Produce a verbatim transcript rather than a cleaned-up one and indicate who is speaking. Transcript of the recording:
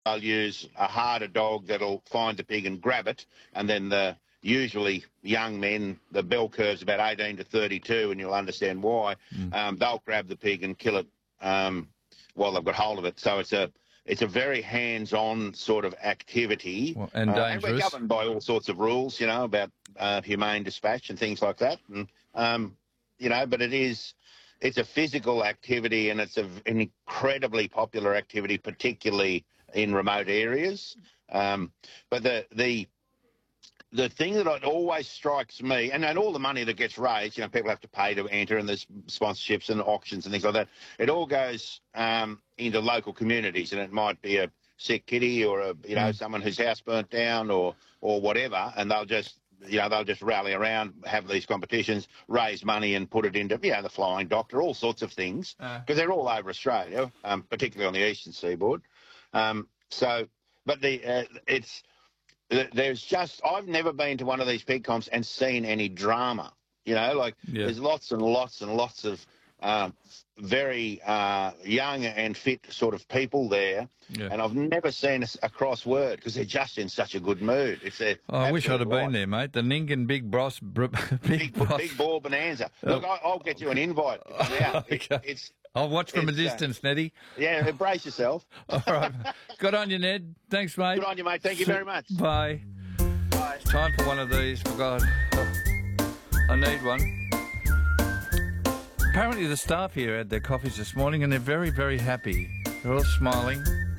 Speaker 1: they'll use a harder dog that'll find the pig and grab it, and then the usually young men, the bell curve's about eighteen to thirty-two, and you'll understand why. Mm. Um, they'll grab the pig and kill it um, while they've got hold of it. So it's a it's a very hands-on sort of activity,
Speaker 2: well, and
Speaker 1: uh,
Speaker 2: dangerous.
Speaker 1: And we're governed by all sorts of rules, you know, about uh, humane dispatch and things like that. And um, you know, but it is. It's a physical activity, and it's a, an incredibly popular activity, particularly in remote areas. Um, but the the the thing that always strikes me, and, and all the money that gets raised, you know, people have to pay to enter, and there's sponsorships and auctions and things like that. It all goes um, into local communities, and it might be a sick kitty or a you know mm. someone whose house burnt down or or whatever, and they'll just. You know, they'll just rally around, have these competitions, raise money and put it into, you know, the Flying Doctor, all sorts of things, because uh. they're all over Australia, um, particularly on the eastern seaboard. Um, so, but the uh, it's, there's just, I've never been to one of these pig comps and seen any drama, you know, like yeah. there's lots and lots and lots of um, very uh, young and fit sort of people there. Yeah. And I've never seen a, a cross word because they're just in such a good mood. If they're
Speaker 2: oh, I wish I'd have
Speaker 1: right.
Speaker 2: been there, mate. The Ningen Big Bros, big,
Speaker 1: big,
Speaker 2: bros.
Speaker 1: big ball bonanza. Look, I, I'll get you an invite. Yeah,
Speaker 2: okay.
Speaker 1: it, it's.
Speaker 2: I'll watch from a distance, uh, Neddy.
Speaker 1: Yeah, brace yourself.
Speaker 2: All right. Good on you, Ned. Thanks, mate.
Speaker 1: Good on you, mate. Thank you very much.
Speaker 2: Bye.
Speaker 1: Bye.
Speaker 2: It's time for one of these. For God, oh, I need one. Apparently the staff here had their coffees this morning and they're very, very happy. They're all smiling.